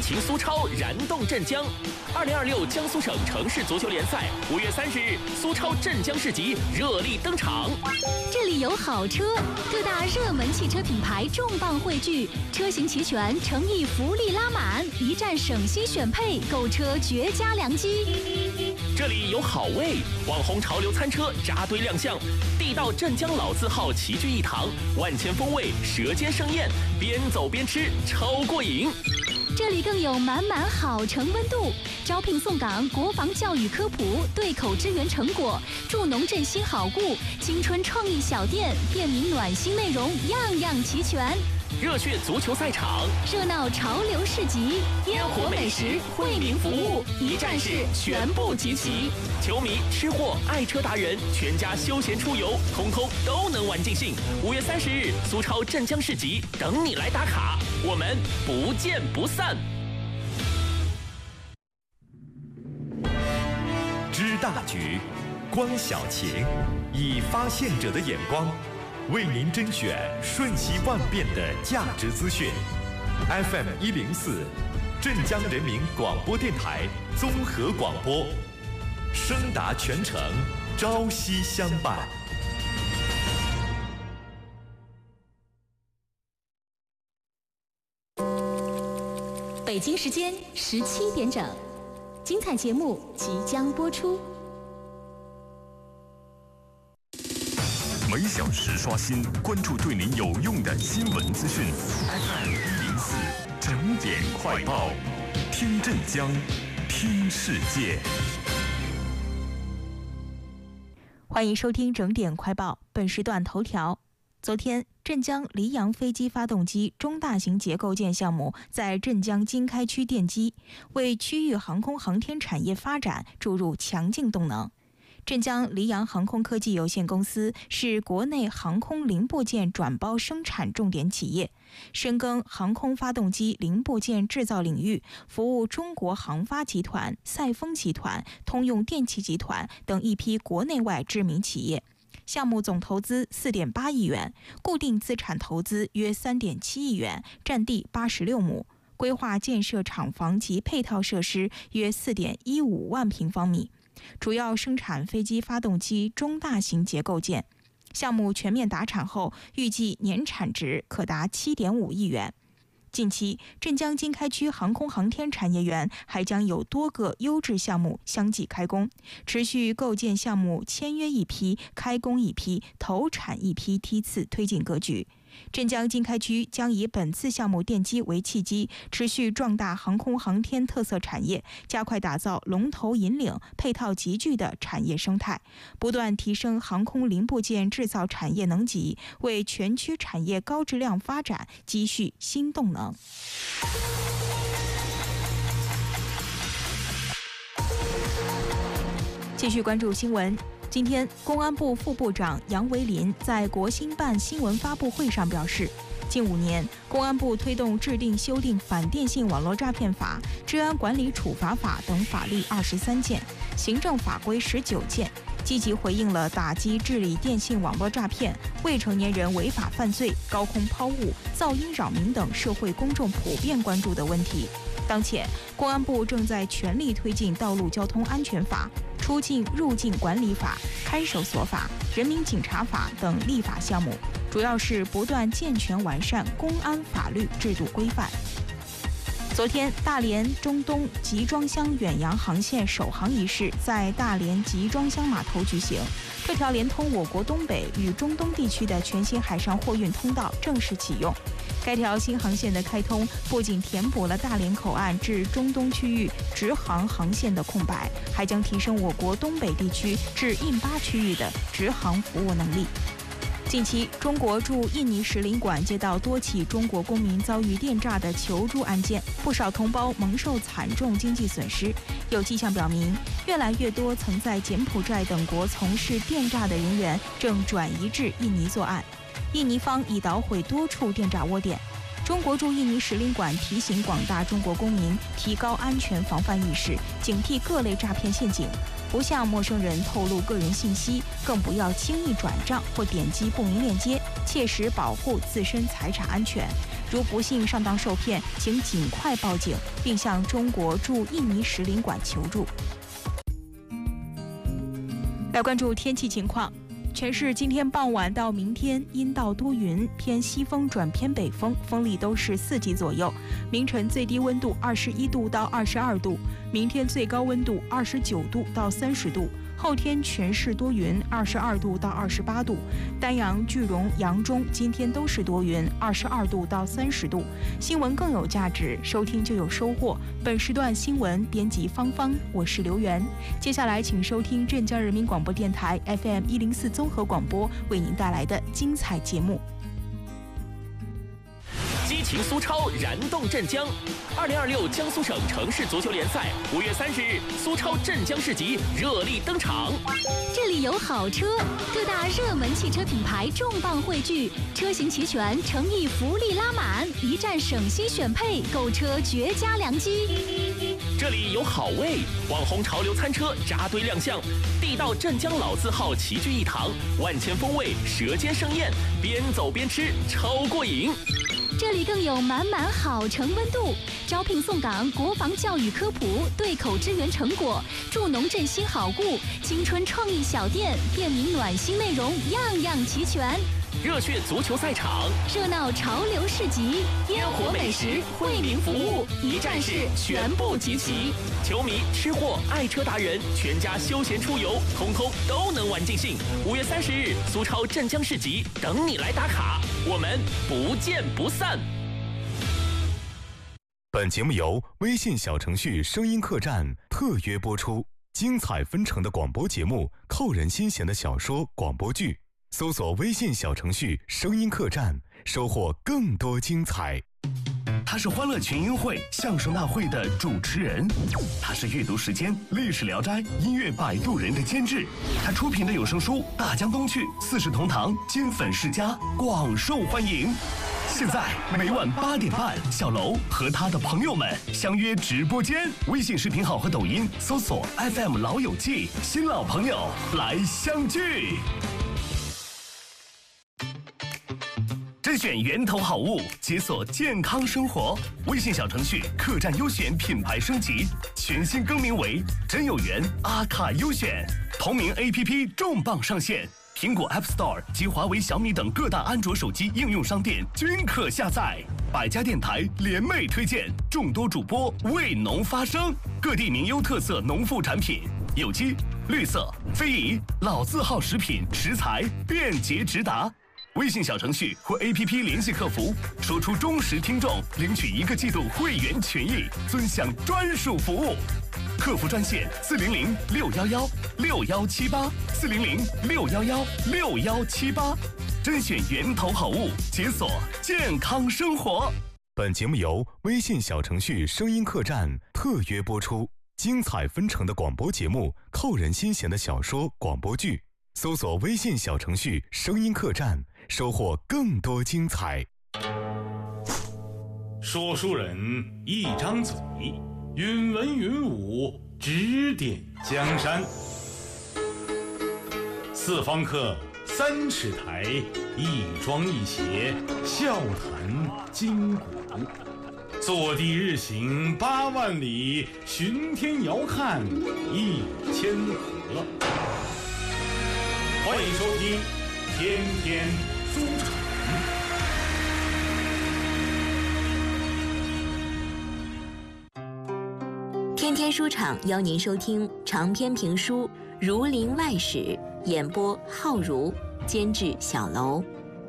情苏超燃动镇江。2026江苏省城市足球联赛5月30日，苏超镇江市集热力登场。 这里有好车，各大热门汽车品牌重磅汇聚，车型齐全，诚意福利拉满，一站省心选配，购车绝佳良机。 这里有好味，网红潮流餐车扎堆亮相，地道镇江老字号齐聚一堂，万千风味，舌尖盛宴，边走边吃，超过瘾。 这里更有满满好城温度，招聘送岗，国防教育科普，对口支援成果，助农振兴好故，青春创意小店，便民暖心内容，样样齐全。 热血足球赛场， 热闹潮流市集，烟火美食，惠民服务，一站式全部集齐。 球迷、吃货、爱车达人，全家休闲出游，通通都能玩尽兴。5月30日，苏超镇江市集等你来打卡，我们不见不散。 知大局，观小情，以发现者的眼光，为您甄选瞬息万变的价值资讯。FM 104，镇江人民广播电台综合广播，声达全城，朝夕相伴。 北京时间17点整，精彩节目即将播出。 每小时刷新，关注对您有用的新闻资讯。FM 104整点快报，听镇江，听世界。 欢迎收听整点快报，本时段头条。昨天，镇江黎阳飞机发动机中大型结构件项目在镇江经开区奠基，为区域航空航天产业发展注入强劲动能。镇江黎阳航空科技有限公司是国内航空零部件转包生产重点企业，深耕航空发动机零部件制造领域，服务中国航发集团、赛丰集团、通用电气集团等一批国内外知名企业。项目总投资4.8亿元，固定资产投资约3.7亿元，占地86亩，规划建设厂房及配套设施约4.15万平方米，主要生产飞机发动机中大型结构件。项目全面达产后，预计年产值可达7.5亿元。近期，镇江经开区航空航天产业园还将有多个优质项目相继开工，持续构建项目签约一批、开工一批、投产一批梯次推进格局。镇江经开区将以本次项目奠基为契机，持续壮大航空航天特色产业，加快打造龙头引领、配套集聚的产业生态，不断提升航空零部件制造产业能级，为全区产业高质量发展积蓄新动能。继续关注新闻。今天，公安部副部长杨维林在国新办新闻发布会上表示，近5年，公安部推动制定修订反电信网络诈骗法、治安管理处罚法等法律23件，行政法规19件，积极回应了打击治理电信网络诈骗、未成年人违法犯罪、高空抛物、噪音扰民等社会公众普遍关注的问题。当前，公安部正在全力推进道路交通安全法、出境入境管理法、看守所法、人民警察法等立法项目，主要是不断健全完善公安法律制度规范。昨天，大连中东集装箱远洋航线首航仪式在大连集装箱码头举行。这条连通我国东北与中东地区的全新海上货运通道正式启用。该条新航线的开通，不仅填补了大连口岸至中东区域直航航线的空白，还将提升我国东北地区至印巴区域的直航服务能力。近期，中国驻印尼使领馆接到多起中国公民遭遇电诈的求助案件，不少同胞蒙受惨重经济损失。有迹象表明，越来越多曾在柬埔寨等国从事电诈的人员正转移至印尼作案。印尼方已捣毁多处电诈窝点。中国驻印尼使领馆提醒广大中国公民提高安全防范意识，警惕各类诈骗陷阱，不向陌生人透露个人信息，更不要轻易转账或点击不明链接，切实保护自身财产安全。 如不幸上当受骗，请尽快报警，并向中国驻印尼使领馆求助。来关注天气情况。全市今天傍晚到明天阴到多云，偏西风转偏北风，风力都是4级左右。明晨最低温度21度到22度，明天最高温度29度到30度。后天全市多云，22度到28度。丹阳、句容、扬中今天都是多云，22度到30度。新闻更有价值，收听就有收获。本时段新闻编辑芳芳，我是刘源。接下来请收听镇江人民广播电台 FM 104综合广播为您带来的精彩节目。 激情苏超，燃动镇江。2026江苏省城市足球联赛5月30日，苏超镇江市集热力登场。 这里有好车，各大热门汽车品牌重磅汇聚，车型齐全，诚意福利拉满，一站省心选配，购车绝佳良机。 这里有好味，网红潮流餐车扎堆亮相，地道镇江老字号齐聚一堂，万千风味，舌尖盛宴，边走边吃，超过瘾。 这里更有满满好成温度，招聘送岗，国防教育科普，对口支援成果，助农振兴好故，青春创意小店，便民暖心内容，样样齐全。 热血足球赛场， 热闹潮流市集，烟火美食，惠民服务，一站式全部集齐。 球迷、吃货、爱车达人，全家休闲出游，通通都能玩尽兴。5月30日，苏超镇江市集等你来打卡，我们不见不散。 本节目由微信小程序声音客栈特约播出，精彩纷呈的广播节目，扣人心弦的小说广播剧。搜索微信小程序声音客栈，收获更多精彩。 他是欢乐群英会相声大会的主持人，他是阅读时间历史聊斋音乐摆渡人的监制，他出品的有声书《大江东去》《四世同堂》金粉世家广受欢迎。现在每晚8点半，小楼和他的朋友们相约直播间，微信视频号和抖音搜索 FM 老友记，新老朋友来相聚。甄选源头好物，解锁健康生活。微信小程序客栈优选品牌升级，全新更名为真有缘阿卡优选。同名 APP 重磅上线，苹果 App Store 及华为、小米等各大安卓手机应用商店均可下载。百家电台联袂推荐，众多主播为农发声，各地名优特色农副产品，有机、绿色、非遗、老字号食品食材便捷直达。微信小程序或 APP 联系客服，说出忠实听众，领取1个季度会员权益，尊享专属服务。客服专线400-611-6178，400-611-6178，甄选源头好物，解锁健康生活。 本节目由微信小程序声音客栈特约播出，精彩纷呈的广播节目，扣人心弦的小说广播剧。搜索微信小程序声音客栈，收获更多精彩。 说书人一张嘴，云文云武，指点江山。四方客3尺台，一庄一谐，笑谈今古。坐地日行8万里，巡天遥看1000河。欢迎收听天天书场。 天天书场邀您收听长篇评书《儒林外史》，演播浩如，监制小楼。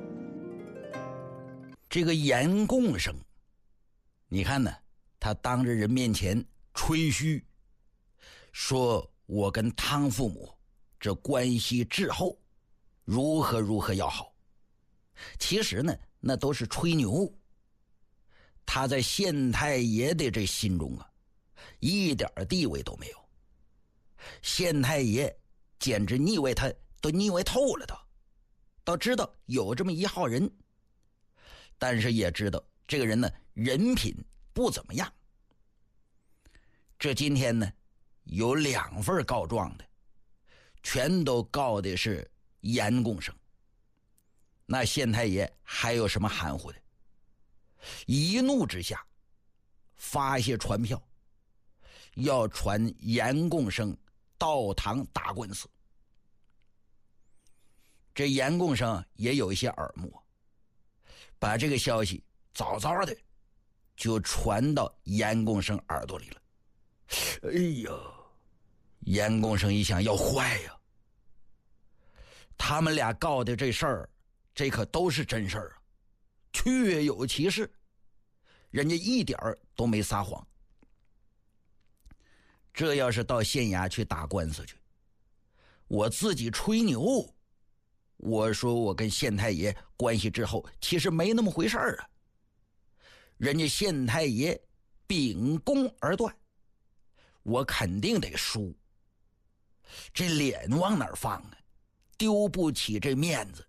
这个严贡生，你看呢，他当着人面前吹嘘，说我跟汤父母这关系至厚，如何要好。其实呢，那都是吹牛。他在县太爷的这心中啊，一点地位都没有。县太爷简直腻歪他，都腻歪透了都知道有这么一号人，但是也知道这个人呢，人品不怎么样。这今天呢，有2份告状的，全都告的是严贡生。那县太爷还有什么含糊的？ 一怒之下发些传票，要传严贡生到堂打官司。这严贡生也有一些耳目，把这个消息早早的就传到严贡生耳朵里了。哎呀，严贡生一想，要坏呀，他们俩告的这事儿，这可都是真事儿啊，确有其事，人家一点儿都没撒谎。这要是到县衙去打官司去，我自己吹牛，我说我跟县太爷关系之后，其实没那么回事儿啊。人家县太爷秉公而断，我肯定得输，这脸往哪儿放啊？丢不起这面子。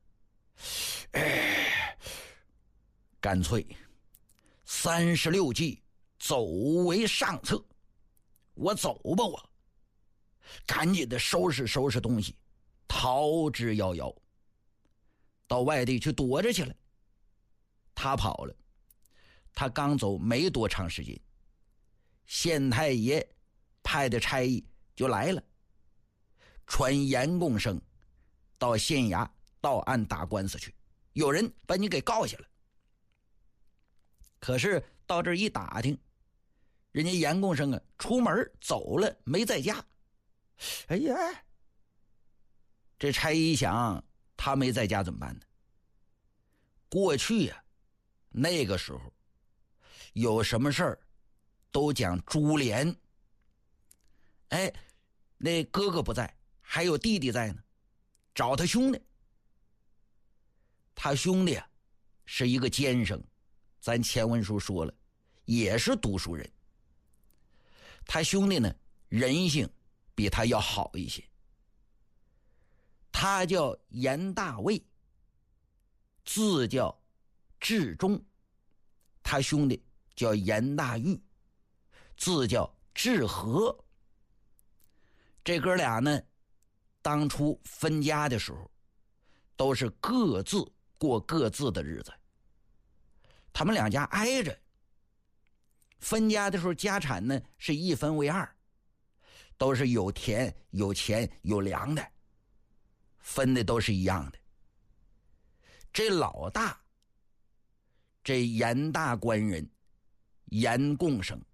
干脆36计走为上策，我走吧，我赶紧的收拾收拾东西，逃之夭夭，到外地去躲着去了。他跑了，他刚走没多长时间，县太爷派的差役就来了，传严贡生到县衙到案打官司去，有人把你给告下了。可是到这儿一打听，人家严贡生啊出门走了，没在家。哎呀，这差役一想，他没在家怎么办呢？过去呀，那个时候有什么事儿都讲株连。哎，那哥哥不在，还有弟弟在呢，找他兄弟。他兄弟啊是一个监生，咱前文书说了，也是读书人。他兄弟呢人性比他要好一些，他叫严大卫，字叫志忠，他兄弟叫严大玉，字叫志和。这哥俩呢当初分家的时候都是各自过各自的日子，他们两家挨着，分家的时候家产呢是一分为二，都是有田有钱有粮的，分的都是一样的。这老大，这严大官人严贡生，